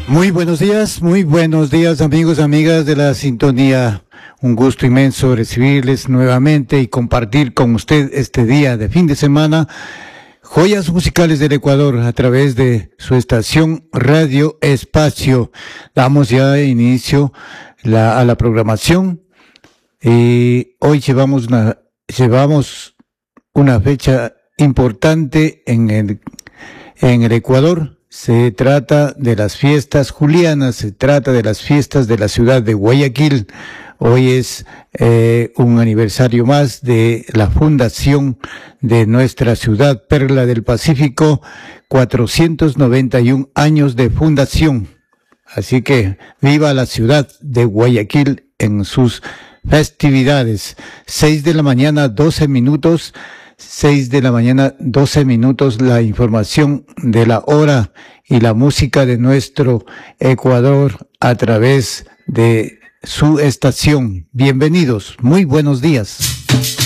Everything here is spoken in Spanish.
Muy buenos días amigos, amigas de la sintonía. Un gusto inmenso recibirles nuevamente y compartir con usted este día de fin de semana joyas musicales del Ecuador a través de su estación Radio Espacio. Damos ya inicio a la programación y hoy llevamos una fecha importante en el Ecuador. Se trata de las fiestas julianas, se trata de las fiestas de la ciudad de Guayaquil. Hoy es un aniversario más de la fundación de nuestra ciudad, Perla del Pacífico, 491 años de fundación. Así que viva la ciudad de Guayaquil en sus festividades. 6 de la mañana, 12 minutos. 6 de la mañana, 12 minutos, la información de la hora y la música de nuestro Ecuador a través de su estación. Bienvenidos, muy buenos días.